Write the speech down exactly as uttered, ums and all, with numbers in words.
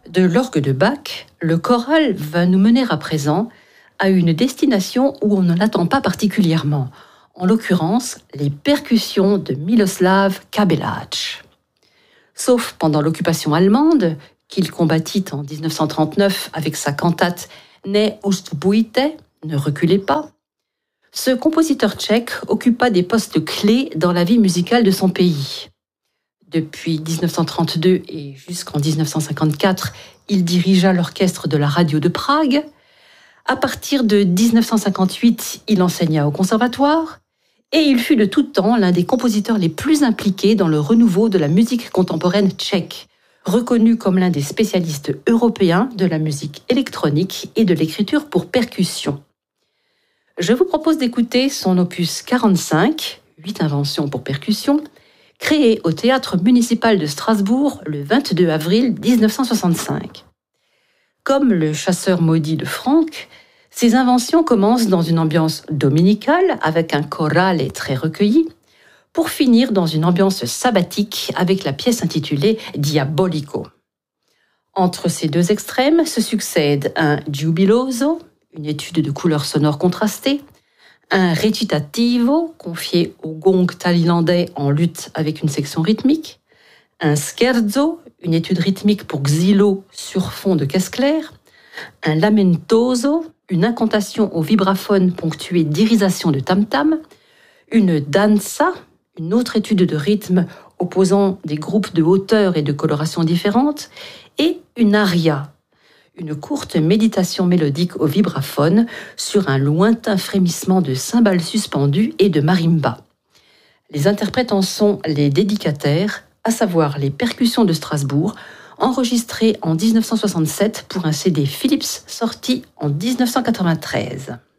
De l'orgue de Bach, le choral va nous mener à présent à une destination où on ne l'attend pas particulièrement, en l'occurrence les percussions de Miloslav Kabelaj. Sauf pendant l'occupation allemande, qu'il combattit en dix-neuf cent trente-neuf avec sa cantate « Ne ustupujte » ne reculez pas, ce compositeur tchèque occupa des postes clés dans la vie musicale de son pays. Depuis dix-neuf cent trente-deux et jusqu'en dix-neuf cent cinquante-quatre, il dirigea l'orchestre de la radio de Prague. À partir de dix-neuf cent cinquante-huit, il enseigna au conservatoire et il fut de tout temps l'un des compositeurs les plus impliqués dans le renouveau de la musique contemporaine tchèque, reconnu comme l'un des spécialistes européens de la musique électronique et de l'écriture pour percussion. Je vous propose d'écouter son opus quarante-cinq, huit inventions pour percussion, créé au Théâtre municipal de Strasbourg le vingt-deux avril dix-neuf cent soixante-cinq. Comme le chasseur maudit de Franck, ces inventions commencent dans une ambiance dominicale avec un chorale très recueilli, pour finir dans une ambiance sabbatique avec la pièce intitulée Diabolico. Entre ces deux extrêmes se succèdent un Giubiloso, une étude de couleurs sonores contrastées, un recitativo, confié au gong thaïlandais en lutte avec une section rythmique, un scherzo, une étude rythmique pour xylo sur fond de caisse claire, un lamentoso, une incantation au vibraphone ponctuée d'irisation de tam-tam, une danza, une autre étude de rythme opposant des groupes de hauteur et de coloration différentes, et une aria, une courte méditation mélodique au vibraphone sur un lointain frémissement de cymbales suspendues et de marimba. Les interprètes en sont les dédicataires, à savoir les percussions de Strasbourg, enregistrées en dix-neuf cent soixante-sept pour un C D Philips sorti en dix-neuf cent quatre-vingt-treize.